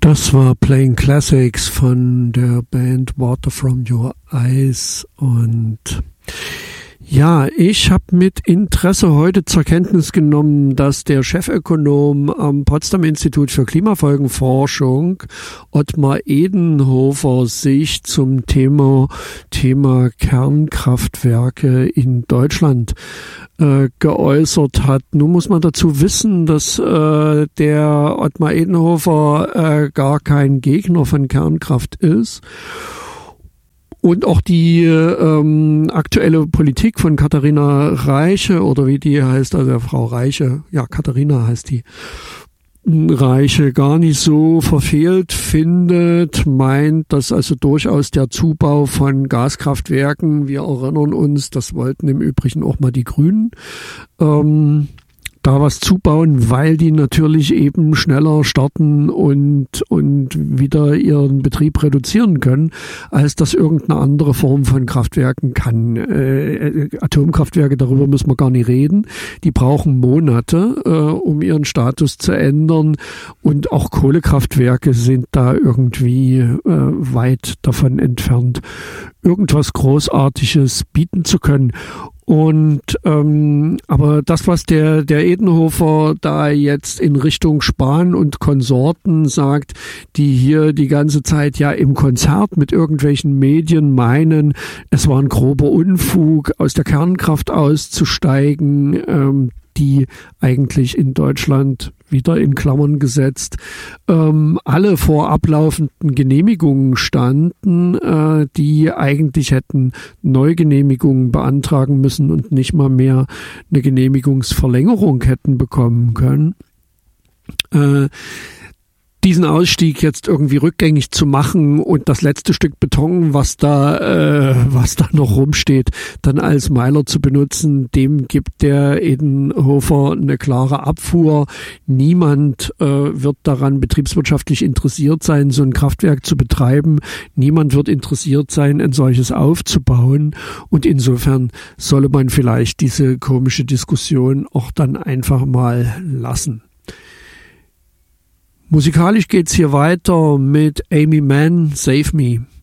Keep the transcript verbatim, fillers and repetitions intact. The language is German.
Das war Playing Classics von der Band Water From Your Eyes. Und ja, ich habe mit Interesse heute zur Kenntnis genommen, dass der Chefökonom am Potsdam Institut für Klimafolgenforschung, Ottmar Edenhofer, sich zum Thema, Thema Kernkraftwerke in Deutschland äh, geäußert hat. Nun muss man dazu wissen, dass äh, der Ottmar Edenhofer äh, gar kein Gegner von Kernkraft ist. Und auch die ähm, aktuelle Politik von Katharina Reiche, oder wie die heißt, also Frau Reiche, ja, Katharina heißt die, Reiche, gar nicht so verfehlt findet, meint, dass also durchaus der Zubau von Gaskraftwerken, wir erinnern uns, das wollten im Übrigen auch mal die Grünen, ähm, da was zubauen, weil die natürlich eben schneller starten und und wieder ihren Betrieb reduzieren können, als das irgendeine andere Form von Kraftwerken kann. Äh, Atomkraftwerke, darüber müssen wir gar nicht reden. Die brauchen Monate, äh, um ihren Status zu ändern, und auch Kohlekraftwerke sind da irgendwie äh, weit davon entfernt, irgendwas Großartiges bieten zu können. Und ähm, aber das, was der der Edenhofer da jetzt in Richtung Spahn und Konsorten sagt, die hier die ganze Zeit ja im Konzert mit irgendwelchen Medien meinen, es war ein grober Unfug, aus der Kernkraft auszusteigen, ähm, die eigentlich in Deutschland, wieder in Klammern gesetzt, ähm, alle vor ablaufenden Genehmigungen standen, äh, die eigentlich hätten Neugenehmigungen beantragen müssen und nicht mal mehr eine Genehmigungsverlängerung hätten bekommen können. Äh, diesen Ausstieg jetzt irgendwie rückgängig zu machen und das letzte Stück Beton, was da, äh, was da noch rumsteht, dann als Meiler zu benutzen, dem gibt der Edenhofer eine klare Abfuhr. Niemand äh, wird daran betriebswirtschaftlich interessiert sein, so ein Kraftwerk zu betreiben. Niemand wird interessiert sein, ein solches aufzubauen. Und insofern solle man vielleicht diese komische Diskussion auch dann einfach mal lassen. Musikalisch geht's hier weiter mit Amy Mann, Save Me.